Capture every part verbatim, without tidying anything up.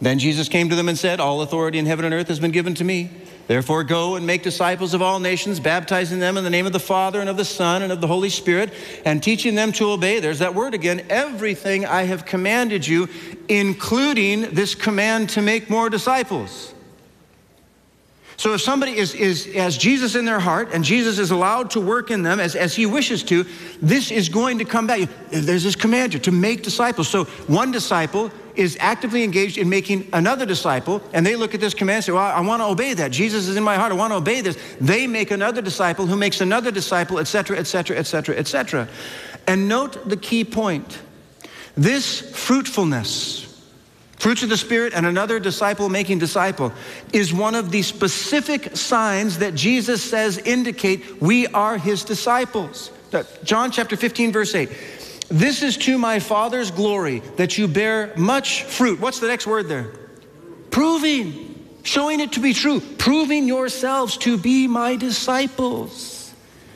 Then Jesus came to them and said, all authority in heaven and earth has been given to me. Therefore go and make disciples of all nations, baptizing them in the name of the Father and of the Son and of the Holy Spirit, and teaching them to obey, there's that word again, everything I have commanded you, including this command to make more disciples. So if somebody is, is has Jesus in their heart and Jesus is allowed to work in them as, as he wishes to, this is going to come back. There's this command to make disciples. So one disciple is actively engaged in making another disciple, and they look at this command and say, well, I want to obey that. Jesus is in my heart. I want to obey this. They make another disciple who makes another disciple, et cetera, et cetera, et cetera, et cetera. And note the key point. This fruitfulness, fruits of the Spirit and another disciple making disciple, is one of the specific signs that Jesus says indicate we are his disciples. John chapter fifteen, verse eight. This is to my Father's glory, that you bear much fruit. What's the next word there? Proving, showing it to be true, proving yourselves to be my disciples.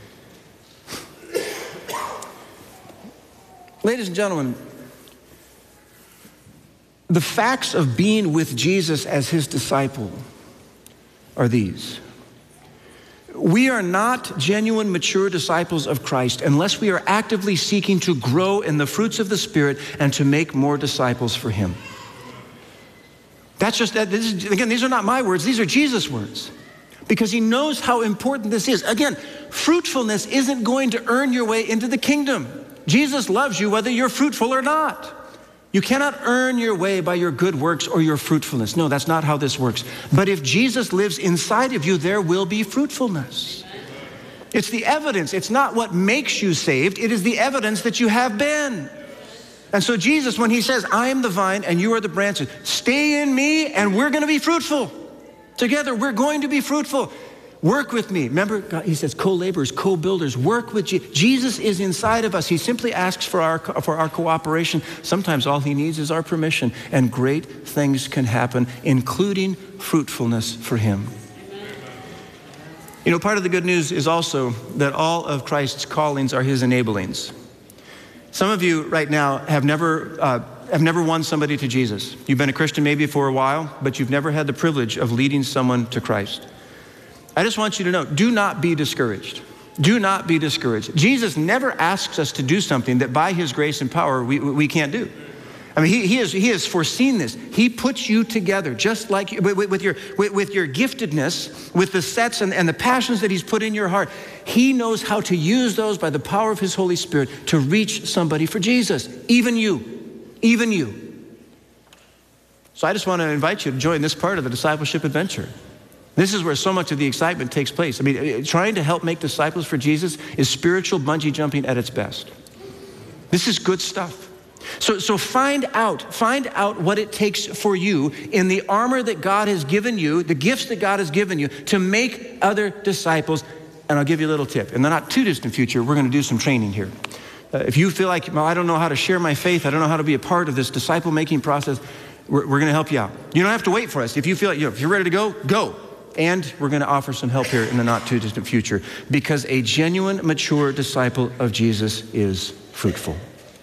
Ladies and gentlemen, the facts of being with Jesus as his disciple are these. We are not genuine, mature disciples of Christ unless we are actively seeking to grow in the fruits of the Spirit and to make more disciples for him. That's just, that. This is, again, these are not my words, these are Jesus' words. Because he knows how important this is. Again, fruitfulness isn't going to earn your way into the kingdom. Jesus loves you whether you're fruitful or not. You cannot earn your way by your good works or your fruitfulness. No, that's not how this works. But if Jesus lives inside of you, there will be fruitfulness. It's the evidence. It's not what makes you saved. It is the evidence that you have been. And so Jesus, when he says, I am the vine and you are the branches, stay in me and we're going to be fruitful. Together, we're going to be fruitful. Work with me. Remember, God, he says co-laborers, co-builders, work with Jesus. Jesus is inside of us. He simply asks for our, for our cooperation. Sometimes all he needs is our permission, and great things can happen, including fruitfulness for him. You know, part of the good news is also that all of Christ's callings are his enablings. Some of you right now have never, uh, have never won somebody to Jesus. You've been a Christian maybe for a while, but you've never had the privilege of leading someone to Christ. I just want you to know, do not be discouraged. Do not be discouraged. Jesus never asks us to do something that by his grace and power we, we can't do. I mean, he, he, has, he has foreseen this. He puts you together just like you, with, with, your, with, with your giftedness, with the sets and, and the passions that he's put in your heart. He knows how to use those by the power of his Holy Spirit to reach somebody for Jesus, even you, even you. So I just want to invite you to join this part of the discipleship adventure. This is where so much of the excitement takes place. I mean, trying to help make disciples for Jesus is spiritual bungee jumping at its best. This is good stuff. So, so find out, find out what it takes for you in the armor that God has given you, the gifts that God has given you to make other disciples. And I'll give you a little tip. In the not too distant future, we're going to do some training here. Uh, if you feel like, well, I don't know how to share my faith, I don't know how to be a part of this disciple-making process, we're, we're going to help you out. You don't have to wait for us. If you feel like, you know, if you're ready to go, go. And we're going to offer some help here in the not too distant future, because a genuine, mature disciple of Jesus is fruitful.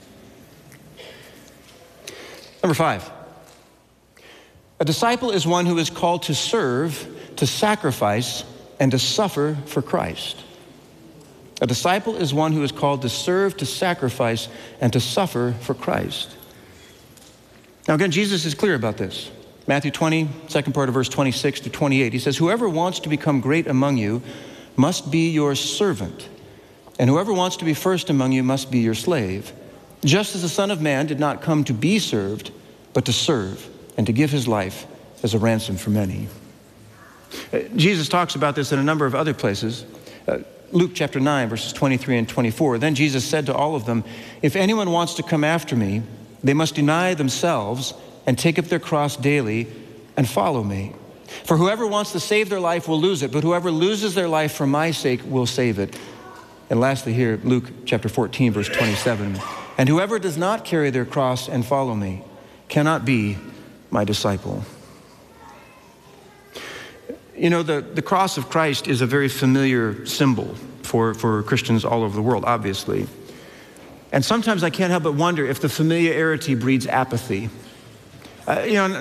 Number five, a disciple is one who is called to serve, to sacrifice, and to suffer for Christ. A disciple is one who is called to serve, to sacrifice, and to suffer for Christ. Now again, Jesus is clear about this. Matthew twenty, second part of verse twenty-six to twenty-eight, he says, whoever wants to become great among you must be your servant, and whoever wants to be first among you must be your slave, just as the Son of Man did not come to be served, but to serve and to give his life as a ransom for many. Uh, Jesus talks about this in a number of other places. Uh, Luke chapter nine, verses twenty-three and twenty-four, then Jesus said to all of them, if anyone wants to come after me, they must deny themselves and take up their cross daily and follow me. For whoever wants to save their life will lose it, but whoever loses their life for my sake will save it. And lastly here, Luke chapter fourteen, verse twenty-seven, and whoever does not carry their cross and follow me cannot be my disciple. You know, the, the cross of Christ is a very familiar symbol for, for Christians all over the world, obviously. And sometimes I can't help but wonder if the familiarity breeds apathy. Uh, you know,